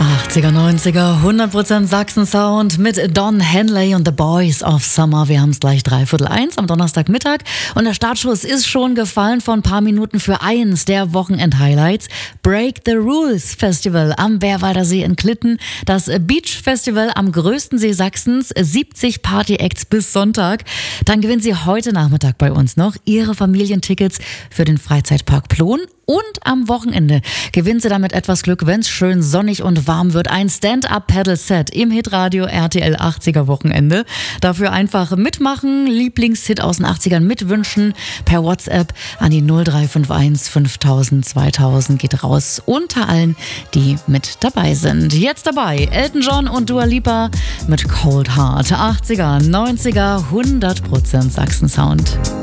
80er, 90er, 100% Sachsen-Sound mit Don Henley und The Boys of Summer. Wir haben es gleich 1:45 am Donnerstagmittag und der Startschuss ist schon gefallen vor ein paar Minuten für eins der Wochenend-Highlights. Break the Rules Festival am Bärwalder See in Klitten. Das Beach Festival am größten See Sachsens. 70 Party-Acts bis Sonntag. Dann gewinnen Sie heute Nachmittag bei uns noch Ihre Familientickets für den Freizeitpark Plon. Und am Wochenende gewinnen Sie damit etwas Glück, wenn es schön sonnig und warm wird. Ein Stand-Up-Paddle-Set im Hitradio RTL 80er Wochenende. Dafür einfach mitmachen, Lieblingshit aus den 80ern mitwünschen. Per WhatsApp an die 0351 5000 2000 geht raus unter allen, die mit dabei sind. Jetzt dabei Elton John und Dua Lipa mit Cold Heart. 80er, 90er, 100% Sachsen-Sound.